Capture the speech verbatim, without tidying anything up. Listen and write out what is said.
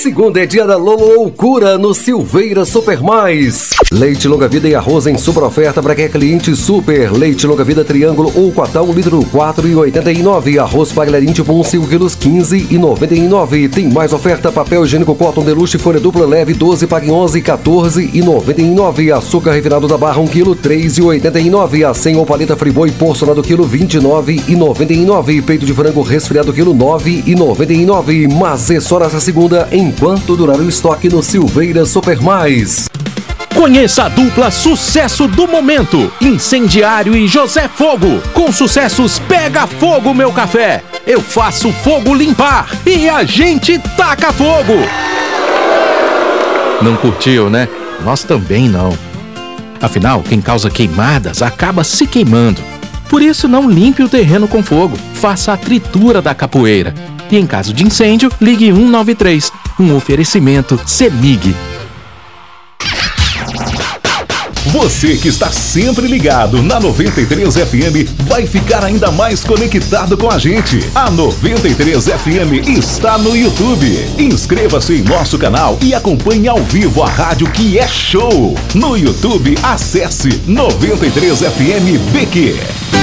Segunda é dia da loucura no Silveira Super Mais. Leite longa vida e arroz em super oferta para quem é cliente super. Leite longa vida triângulo ou quatão, um litro quatro reais e oitenta e nove centavos. Arroz Pagliarim tipo um, cinco quilos, quinze reais e noventa e nove centavos. Tem mais oferta: papel higiênico Cotton Deluxe folha dupla leve doze, pague onze, quatorze reais e noventa e nove centavos. Açúcar refinado da barra um quilo, três reais e oitenta e nove centavos. A cem ou paleta Friboi porcionado quilo, vinte e nove reais e noventa e nove centavos. Peito de frango resfriado quilo, nove reais e noventa e nove centavos. Mas é só nessa segunda enquanto durar o estoque no Silveira Super Mais. Conheça a dupla sucesso do momento, Incendiário e José Fogo. Com sucessos Pega Fogo Meu Café, Eu Faço Fogo Limpar e A Gente Taca Fogo. Não curtiu, né? Nós também não. Afinal, quem causa queimadas acaba se queimando. Por isso, não limpe o terreno com fogo. Faça a tritura da capoeira. E em caso de incêndio, ligue um nove três. Um oferecimento CEMIG. Você que está sempre ligado na noventa e três F M vai ficar ainda mais conectado com a gente. A noventa e três F M está no YouTube. Inscreva-se em nosso canal e acompanhe ao vivo a rádio que é show. No YouTube, acesse noventa e três F M B Q.